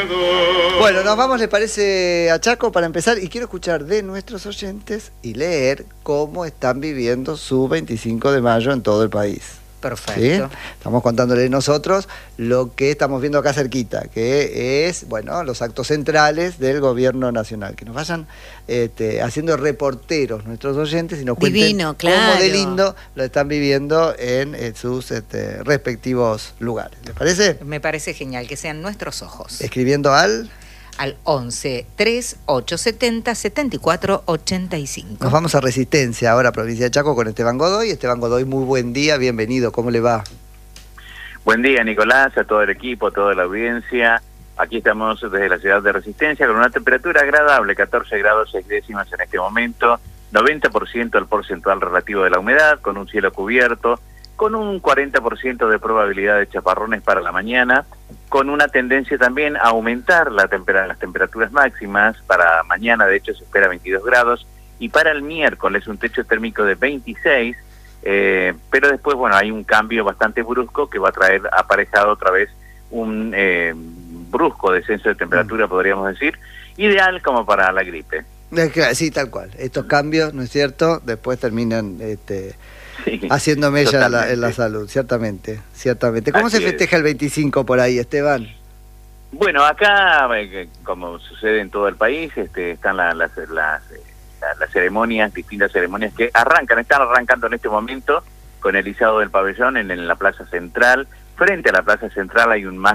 Bueno, nos vamos, ¿le parece, a Chaco para empezar? Y quiero escuchar de nuestros oyentes y leer cómo están viviendo su 25 de mayo en todo el país. Perfecto. ¿Sí? Estamos contándole nosotros lo que estamos viendo acá cerquita, que es, bueno, los actos centrales del gobierno nacional. Que nos vayan haciendo reporteros nuestros oyentes y nos cuenten cómo de lindo lo están viviendo en sus respectivos lugares. ¿Les parece? Me parece genial, que sean nuestros ojos. Escribiendo al 11 3870 7485. Nos vamos a Resistencia, ahora provincia de Chaco, con Esteban Godoy. Esteban Godoy, muy buen día, bienvenido, ¿cómo le va? Buen día, Nicolás, a todo el equipo, a toda la audiencia. Aquí estamos desde la ciudad de Resistencia con una temperatura agradable, 14 grados 6 décimas en este momento, 90% el porcentual relativo de la humedad, con un cielo cubierto, con un 40% de probabilidad de chaparrones para la mañana, con una tendencia también a aumentar las temperaturas máximas. Para mañana, de hecho, se espera 22 grados, y para el miércoles un techo térmico de 26, pero después, bueno, hay un cambio bastante brusco que va a traer aparejado otra vez un brusco descenso de temperatura, podríamos decir, ideal como para la gripe. Sí, tal cual. Estos cambios, ¿no es cierto?, después terminan Sí, haciendo mella en la salud, ciertamente. ¿Cómo se festeja el 25 por ahí, Esteban? Bueno, acá, como sucede en todo el país, están las ceremonias, distintas ceremonias que están arrancando en este momento con el izado del pabellón en la Plaza Central. Frente a la Plaza Central hay un